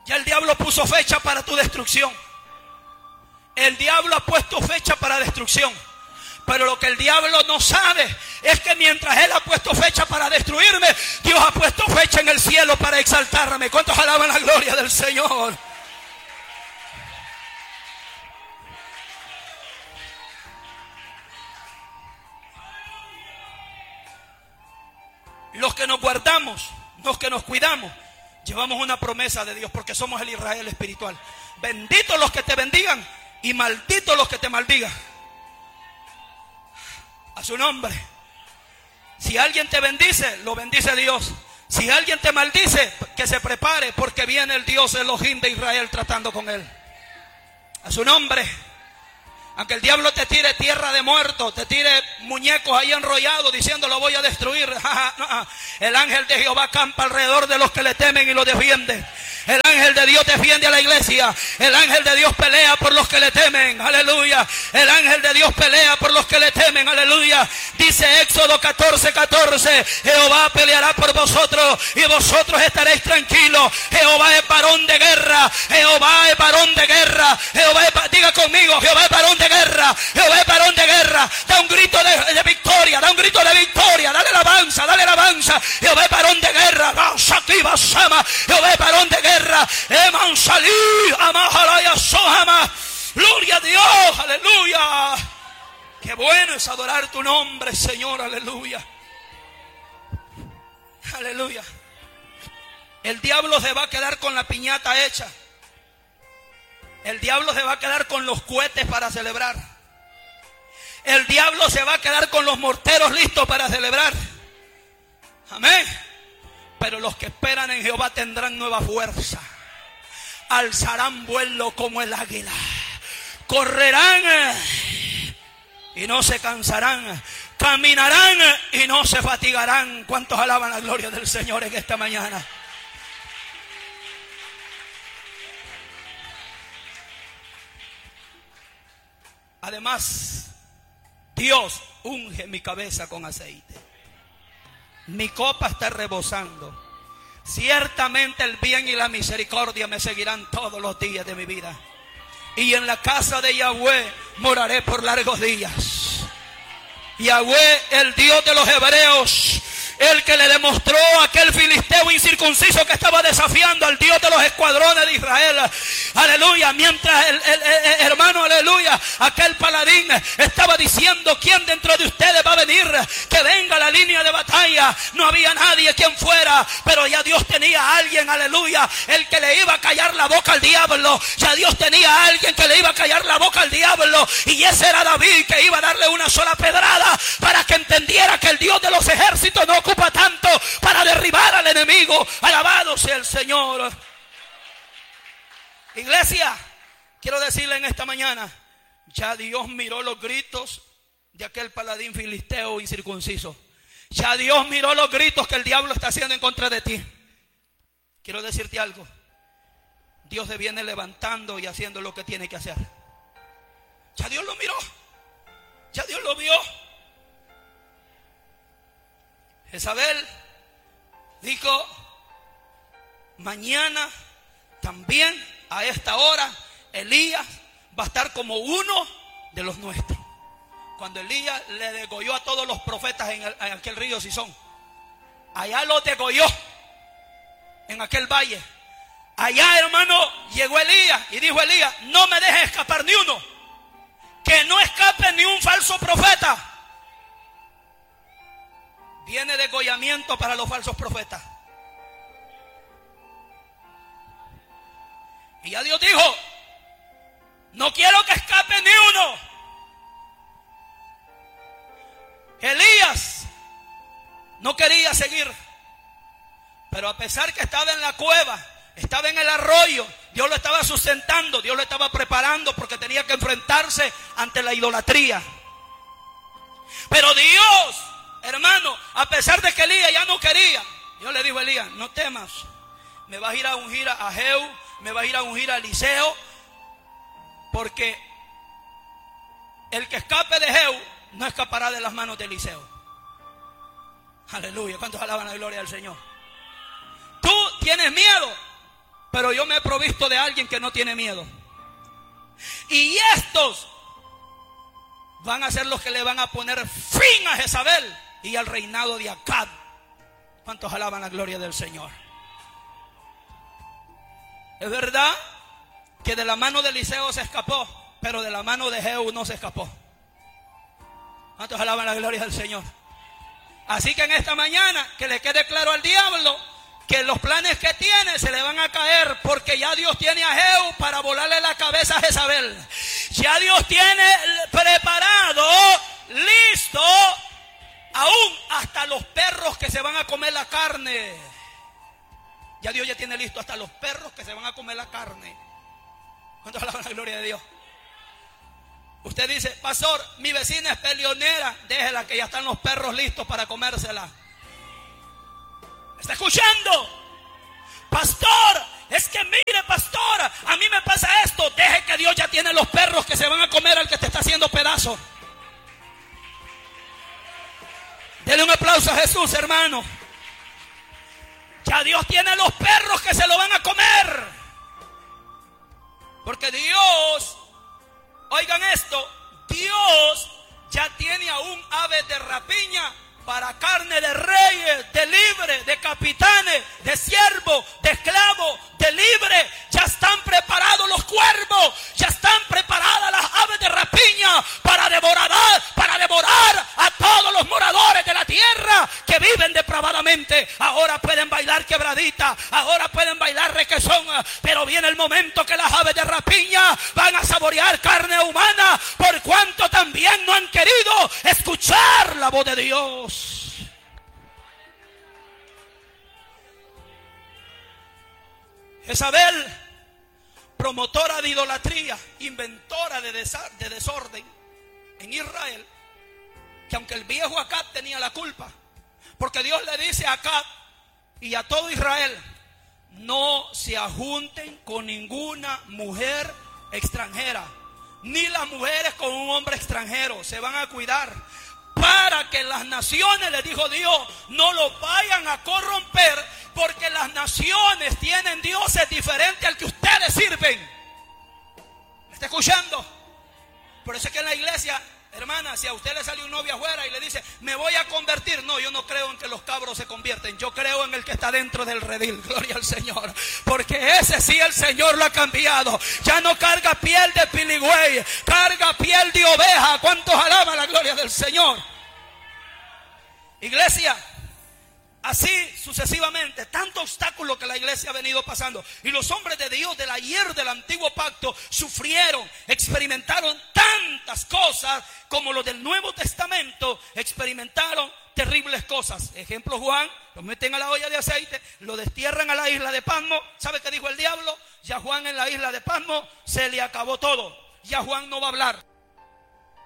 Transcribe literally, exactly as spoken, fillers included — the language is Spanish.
Ya el diablo puso fecha para tu destrucción. El diablo ha puesto fecha para destrucción. Pero lo que el diablo no sabe es que mientras él ha puesto fecha para destruirme, Dios ha puesto fecha en el cielo para exaltarme. ¿Cuántos alaban la gloria del Señor? Los que nos guardamos, los que nos cuidamos, llevamos una promesa de Dios porque somos el Israel espiritual. Benditos los que te bendigan y malditos los que te maldigan. A su nombre. Si alguien te bendice, lo bendice Dios. Si alguien te maldice, que se prepare porque viene el Dios Elohim de Israel tratando con él. A su nombre. Aunque el diablo te tire tierra de muertos, te tire muñecos ahí enrollados diciendo lo voy a destruir. El ángel de Jehová acampa alrededor de los que le temen y lo defiende. El ángel de Dios defiende a la iglesia. El ángel de Dios pelea por los que le temen. Aleluya. El ángel de Dios pelea por los que le temen. Aleluya. Dice Éxodo catorce, catorce. Jehová peleará por vosotros y vosotros estaréis tranquilos. Jehová es varón de guerra. Jehová es varón de guerra. Jehová es, diga conmigo, Jehová es varón de guerra. Jehová es varón de guerra. Da un grito de, de victoria. Da un grito de victoria. Dale alabanza, dale alabanza. Jehová es varón de guerra. Jehová es varón de guerra. Eman salí, amajalaya sohama. Gloria a Dios, aleluya. Qué bueno es adorar tu nombre, Señor, aleluya. Aleluya. El diablo se va a quedar con la piñata hecha. El diablo se va a quedar con los cohetes para celebrar. El diablo se va a quedar con los morteros listos para celebrar. Amén. Pero los que esperan en Jehová tendrán nueva fuerza. Alzarán vuelo como el águila. Correrán y no se cansarán. Caminarán y no se fatigarán. ¿Cuántos alaban la gloria del Señor en esta mañana? Además, Dios unge mi cabeza con aceite. Mi copa está rebosando. Ciertamente el bien y la misericordia me seguirán todos los días de mi vida. Y en la casa de Yahweh moraré por largos días. Yahweh, el Dios de los hebreos, el que le demostró a aquel filisteo incircunciso que estaba desafiando al Dios de los escuadrones de Israel. Aleluya. Mientras el, el, el, el hermano, aleluya, aquel paladín estaba diciendo: ¿quién dentro de ustedes va a venir? Que venga a la línea de batalla. No había nadie quien fuera, pero ya Dios tenía a alguien, aleluya, el que le iba a callar la boca al diablo. Ya Dios tenía a alguien que le iba a callar la boca al diablo. Y ese era David, que iba a darle una sola pedrada para que entendiera que el Dios de los ejércitos no ocupa tanto para derribar al enemigo. Alabado sea el Señor. Iglesia, quiero decirle en esta mañana: ya Dios miró los gritos de aquel paladín filisteo incircunciso. Ya Dios miró los gritos que el diablo está haciendo en contra de ti. Quiero decirte algo: Dios te viene levantando y haciendo lo que tiene que hacer. Ya Dios lo miró. Ya Dios lo vio. Jezabel dijo: mañana también a esta hora Elías va a estar como uno de los nuestros. Cuando Elías le degolló a todos los profetas en, el, en aquel río Sison, allá los degolló en aquel valle. Allá, hermano, llegó Elías y dijo Elías: no me dejes escapar ni uno, que no escape ni un falso profeta. Viene degollamiento para los falsos profetas. Y ya Dios dijo: no quiero que escape ni uno. Elías no quería seguir, pero a pesar que estaba en la cueva, estaba en el arroyo, Dios lo estaba sustentando, Dios lo estaba preparando, porque tenía que enfrentarse ante la idolatría. Pero Dios, hermano, a pesar de que Elías ya no quería, Dios le dijo a Elías: no temas, me vas a ir a ungir a Jehú, me vas a ir a ungir a Eliseo, porque el que escape de Jehú no escapará de las manos de Eliseo. Aleluya. ¿Cuántos alaban la gloria del Señor? Tú tienes miedo, pero yo me he provisto de alguien que no tiene miedo. Y estos van a ser los que le van a poner fin a Jezabel y al reinado de Acab. ¿Cuántos alaban la gloria del Señor? Es verdad que de la mano de Eliseo se escapó, pero de la mano de Jehú no se escapó. ¿Cuántos alaban la gloria del Señor? Así que en esta mañana que le quede claro al diablo que los planes que tiene se le van a caer, porque ya Dios tiene a Jehú para volarle la cabeza a Jezabel. Ya Dios tiene preparado, listo, aún hasta los perros que se van a comer la carne. Ya Dios ya tiene listo hasta los perros que se van a comer la carne. ¿Cuántos alaban la gloria de Dios? Usted dice, pastor, mi vecina es peleonera, déjela que ya están los perros listos para comérsela. ¿Me está escuchando? Pastor, es que mire, pastor, a mí me pasa esto. Deje que Dios ya tiene los perros que se van a comer al que te está haciendo pedazo. Denle un aplauso a Jesús, hermano. Ya Dios tiene los perros que se lo van a comer. Porque Dios, oigan esto, Dios ya tiene a un ave de rapiña para carne de reyes, de libres, de capitanes, de siervos, de esclavos, de libres. Ya están preparados los cuervos, ya están preparadas las aves de rapiña para devorar, para devorar a todos los moradores de la tierra que viven depravadamente. Ahora pueden bailar quebradita, ahora pueden bailar requesón, pero viene el momento que las aves de rapiña van a saborear carne humana, por cuanto también no han querido escuchar la voz de Dios. Jezabel, promotora de idolatría, inventora de, desa- de desorden en Israel, que aunque el viejo Acab tenía la culpa, porque Dios le dice a Acab y a todo Israel, no se ajunten con ninguna mujer extranjera, ni las mujeres con un hombre extranjero, se van a cuidar, para que las naciones, les dijo Dios, no los vayan a corromper, porque las naciones tienen dioses diferentes al que ustedes sirven. ¿Me está escuchando? Por eso es que en la iglesia, hermana, si a usted le sale un novio afuera y le dice, me voy a convertir, no, yo no creo en que los cabros se convierten, yo creo en el que está dentro del redil, gloria al Señor, porque ese sí el Señor lo ha cambiado. Ya no carga piel de piligüey, carga piel de oveja. ¿Cuántos alaban la gloria del Señor? Iglesia, así sucesivamente, tanto obstáculo que la iglesia ha venido pasando, y los hombres de Dios del ayer del antiguo pacto sufrieron, experimentaron tantas cosas como los del Nuevo Testamento experimentaron terribles cosas. Ejemplo, Juan, lo meten a la olla de aceite, lo destierran a la isla de Patmos. ¿Sabe qué dijo el diablo? Ya Juan en la isla de Patmos se le acabó todo, ya Juan no va a hablar.